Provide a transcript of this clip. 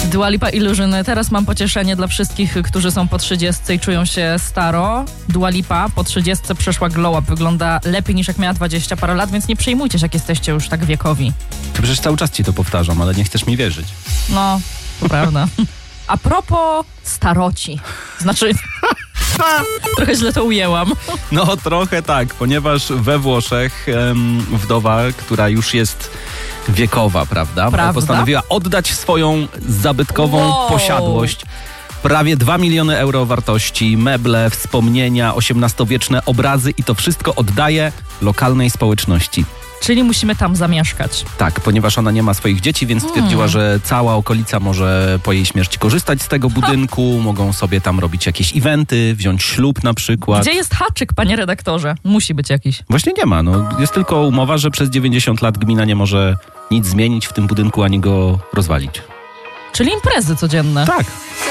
Dua Lipa Illusion. Teraz mam pocieszenie dla wszystkich, którzy są po 30 i czują się staro. Dua Lipa po 30 przeszła glow up. Wygląda lepiej niż jak miała 20 parę lat, więc nie przejmujcie się, jak jesteście już tak wiekowi. Przecież cały czas ci to powtarzam, ale nie chcesz mi wierzyć. No, to prawda. A propos staroci. Znaczy... Trochę źle to ujęłam. No trochę tak, ponieważ we Włoszech wdowa, która już jest wiekowa, prawda? Postanowiła oddać swoją zabytkową posiadłość. Prawie 2 miliony euro wartości, meble, wspomnienia, XVIII-wieczne obrazy i to wszystko oddaje lokalnej społeczności. Czyli musimy tam zamieszkać. Tak, ponieważ ona nie ma swoich dzieci, więc stwierdziła, że cała okolica może po jej śmierci korzystać z tego budynku, mogą sobie tam robić jakieś eventy, wziąć ślub na przykład. Gdzie jest haczyk, panie redaktorze? Musi być jakiś. Właśnie nie ma, jest tylko umowa, że przez 90 lat gmina nie może nic zmienić w tym budynku, ani go rozwalić. Czyli imprezy codzienne. Tak.